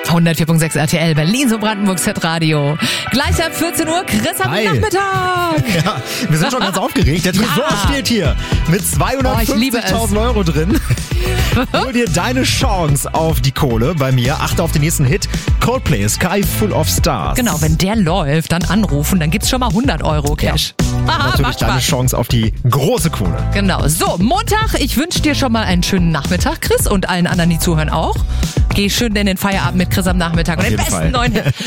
104.6 RTL, Berlin, so Brandenburgs Hitradio. Gleich ab 14 Uhr, Chris am Hi. Nachmittag. Ja, wir sind schon ganz aufgeregt. Der Tresor steht hier mit ich liebe es. 250.000 Euro drin. Hol dir deine Chance auf die Kohle bei mir. Achte auf den nächsten Hit. Coldplay, Sky Full of Stars. Genau, wenn der läuft, dann anrufen, dann gibt's schon mal 100 Euro Cash. Aha, Natürlich macht deine Spaß. Chance auf die große Kohle. Genau. So, Montag. Ich wünsche dir schon mal einen schönen Nachmittag, Chris, und allen anderen, die zuhören auch. Geh schön in den Feierabend mit Chris am Nachmittag und den jeden besten Fall. neuen Hit.